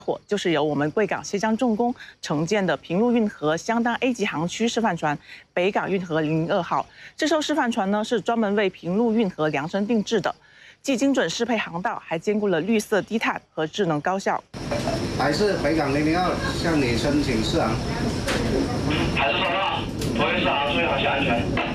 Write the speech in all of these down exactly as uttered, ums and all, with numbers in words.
火就是由我们贵港西江重工承建的平陆运河相当 A 级航区示范船北港运河零零二号。这艘示范船呢是专门为平陆运河量身定制的，既精准适配航道，还兼顾了绿色低碳和智能高效。 还是北港零零二向你申请试航。 还是收到，托运试航，注意航行安全。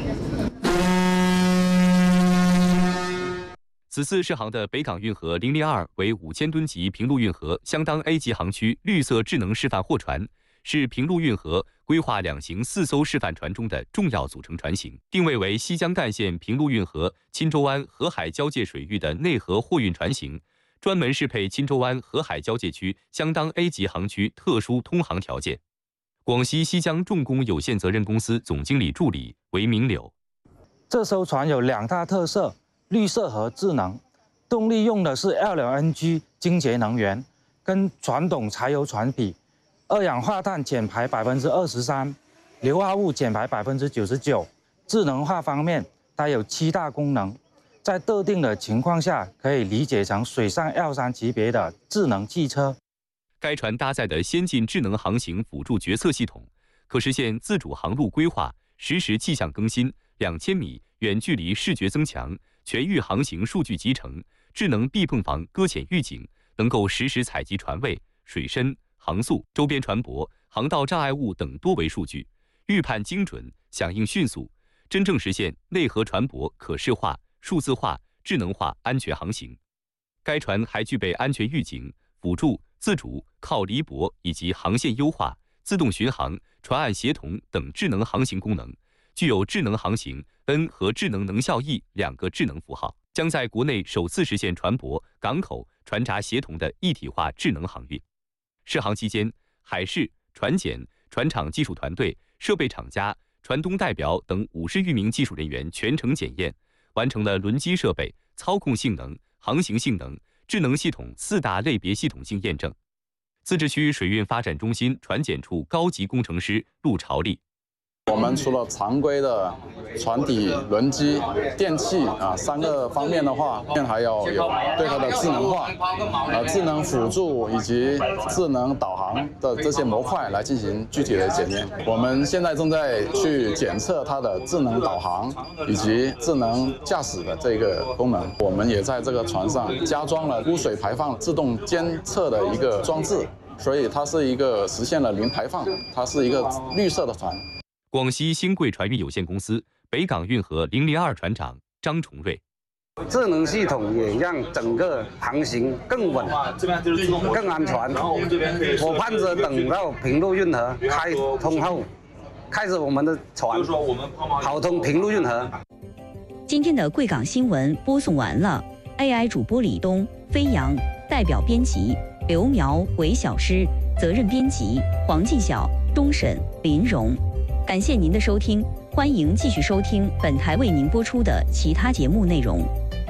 此次试航的北港运河零零二为五千吨级平陆运河相当 A 级航区绿色智能示范货船，是平陆运河规划两型四艘示范船中的重要组成船型，定位为西江干线平陆运河钦州湾河海交界水域的内河货运船型，专门适配钦州湾河海交界区相当 A 级航区特殊通航条件。广西西江重工有限责任公司总经理助理韦明柳， 这艘船有两大特色。 绿色和智能，动力用的是 L N G 清洁能源，跟传统柴油船比，二氧化碳减排百分之二十三，硫化物减排百分之九十九。智能化方面，它有七大功能，在特定的情况下，可以理解成水上 L 三级别的智能汽车。 该船搭载的先进智能航行辅助决策系统，可实现自主航路规划、实时气象更新、两千米远距离视觉增强。 全域航行数据集成，智能避碰防搁浅预警，能够实时采集船位、水深、航速、周边船舶、航道障碍物等多维数据，预判精准，响应迅速，真正实现内河船舶可视化、数字化、智能化安全航行。该船还具备安全预警、辅助、自主、靠离泊以及航线优化、自动巡航、船岸协同等智能航行功能。 具有智能航行 N 和智能能效 E 两个智能符号，将在国内首次实现船舶、港口、船闸协同的一体化智能航运。试航期间，海事、船检、船厂技术团队、设备厂家、船东代表等五十余名技术人员全程检验，完成了轮机设备、操控性能、航行性能、智能系统四大类别系统性验证。自治区水运发展中心船检处高级工程师陆朝丽。 我们除了常规的船体、轮机、电器啊三个方面的话，还要有对它的智能化、呃智能辅助以及智能导航的这些模块来进行具体的检验。我们现在正在去检测它的智能导航以及智能驾驶的这个功能。我们也在这个船上加装了污水排放自动监测的一个装置，所以它是一个实现了零排放，它是一个绿色的船。 广西新贵船运有限公司北港运河零零二船长张崇瑞， 智能系统也让整个航行更稳、更安全。我盼着等到平陆运河开通后，开着我们的船跑通平陆运河。 今天的贵港新闻播送完了 ，A I 主播李东、飞扬，代表编辑刘苗、韦小诗，责任编辑黄继晓、钟沈、林荣。 感谢您的收听，欢迎继续收听本台为您播出的其他节目内容。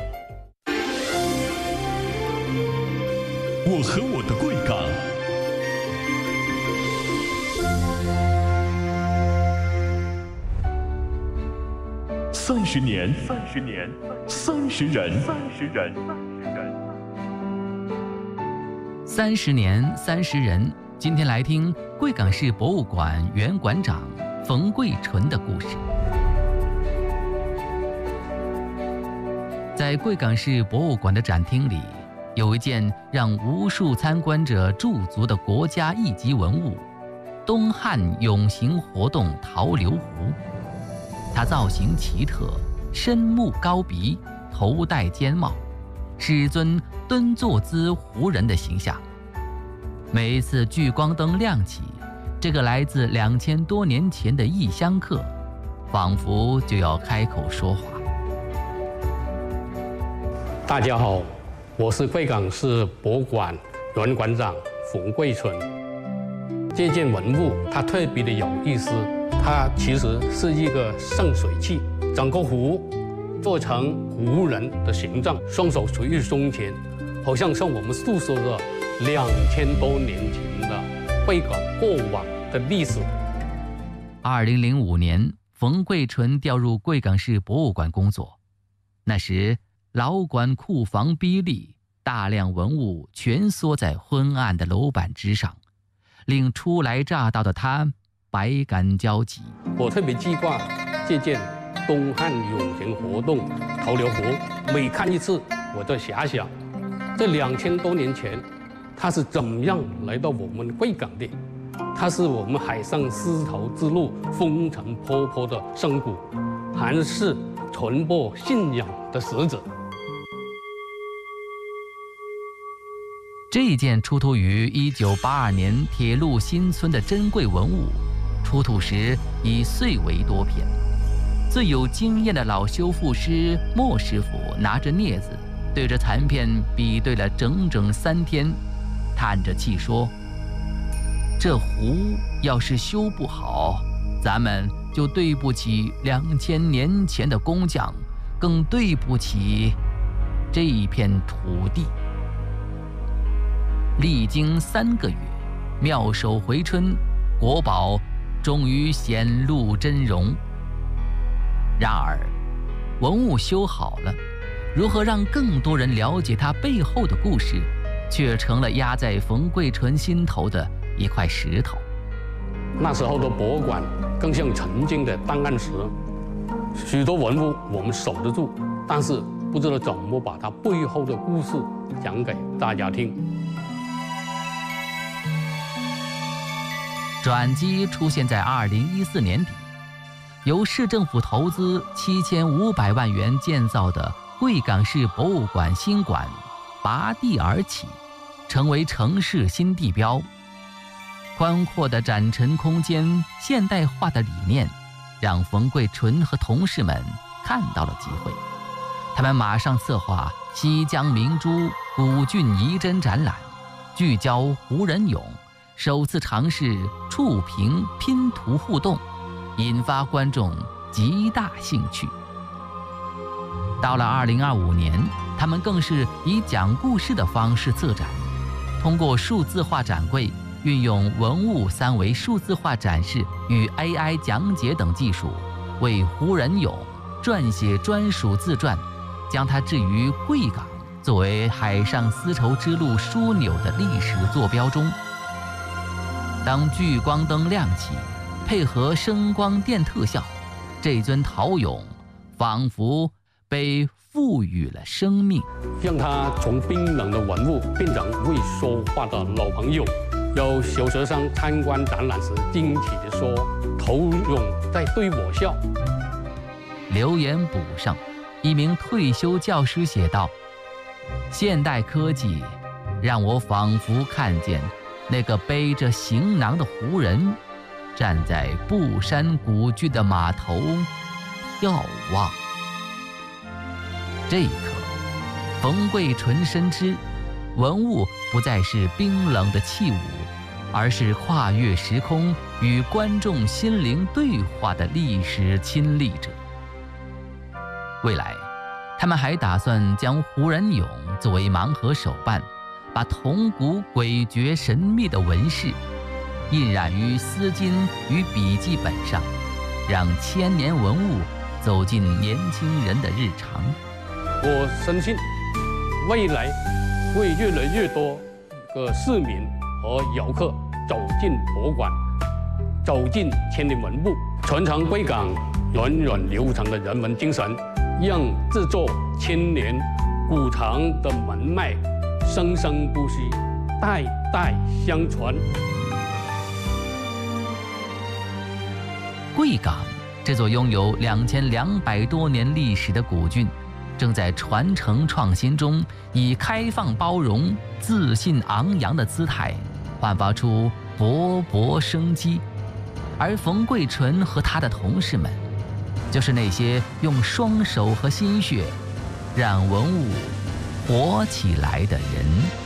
我和我的贵港，三十年，三十年，三十人，三十人， 三十年，三十人。今天来听贵港市博物馆原馆长 冯桂纯的故事。在贵港市博物馆的展厅里，有一件让无数参观者驻足的国家一级文物——东汉永行活动陶刘壶。它造型奇特，身目高鼻，头戴尖帽，是一尊蹲坐姿胡人的形象。每一次聚光灯亮起， 这个来自两千多年前的异乡客，仿佛就要开口说话。 大家好，我是贵港市博物馆原馆长冯桂纯。这件文物它特别的有意思，它其实是一个盛水器，整个壶做成胡人的形状，双手垂于胸前，好像像我们诉说的两千多年前的贵港过往 的历史。 二零零五年，冯桂纯调入贵港市博物馆工作。那时，老馆库房逼俐， 大量文物蜷缩在昏暗的楼板之上，令初来乍到的他百感交集。 我特别记挂这件东汉永行活动陶刘壶，每看一次，我都遐想，这两千多年前，它是怎么样来到我们贵港的？它是我们海上丝绸之路风尘仆仆的深谷，还是传播信仰的使者？ 这件出土于一九八二年铁路新村的珍贵文物，出土时已碎为多片。最有经验的老修复师莫师傅拿着镊子，对着残片比对了整整三天，叹着气说：“这壶要是修不好，咱们就对不起两千年前的工匠，更对不起这一片土地。”历经三个月，妙手回春，国宝终于显露真容。然而，文物修好了，如何让更多人了解它背后的故事，却成了压在冯贵纯心头的一块石头。 那时候的博物馆更像曾经的档案室，许多文物我们守得住，但是不知道怎么把它背后的故事讲给大家听。 转机出现在二零一四年底，由市政府投资七千五百万元建造的贵港市博物馆新馆拔地而起，成为城市新地标。宽阔的展陈空间、现代化的理念，让冯贵纯和同事们看到了机会。他们马上策划西江明珠古郡遗珍展览，聚焦胡仁勇，首次尝试触屏拼图互动，引发观众极大兴趣。到了二零二五年，他们更是以讲故事的方式策展，通过数字化展柜，运用文物三维数字化展示与 A I 讲解等技术，为胡仁勇撰写专属自传，将他置于贵港作为海上丝绸之路枢纽的历史坐标中。当聚光灯亮起，配合声光电特效，这尊陶俑仿佛被赋予了生命， 让它从冰冷的文物变成会说话的老朋友。有小学生参观展览时惊奇地说：“陶俑在对我笑。” 留言簿上，一名退休教师写道：“现代科技让我仿佛看见那个背着行囊的胡人，站在布山古郡的码头眺望。”这一刻，冯贵纯深知，文物不再是冰冷的器物，而是跨越时空与观众心灵对话的历史亲历者。未来，他们还打算将胡仁勇作为盲盒手办，把铜鼓诡谲神秘的纹饰印染于丝巾与笔记本上，让千年文物走进年轻人的日常。 我深信，未来会越来越多个市民和游客走进博物馆，走进千年文物，传承贵港源远流长的人文精神，让制作千年古藏的门脉生生不息，代代相传。 贵港这座拥有两千两百多年历史的古郡，正在传承创新中，以开放包容、自信昂扬的姿态，焕发出勃勃生机。而冯贵纯和他的同事们，就是那些用双手和心血，让文物活起来的人。